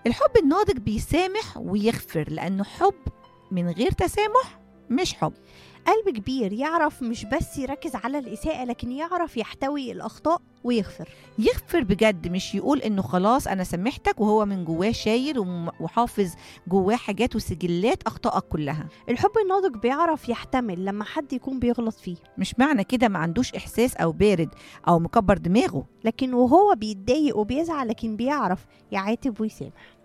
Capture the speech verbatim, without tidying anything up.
الحب الناضج بيسامح ويغفر، لأنه حب من غير تسامح مش حب. قلب كبير يعرف مش بس يركز على الإساءة، لكن يعرف يحتوي الأخطاء ويغفر. يغفر بجد، مش يقول إنه خلاص أنا سامحتك وهو من جواه شايل وحافظ جواه حاجات وسجلات أخطائك كلها. الحب الناضج بيعرف يحتمل لما حد يكون بيغلط فيه، مش معنى كده ما عندوش إحساس أو بارد أو مكبر دماغه، لكن وهو بيتضايق وبيزعل لكن بيعرف يعاتب ويسامح.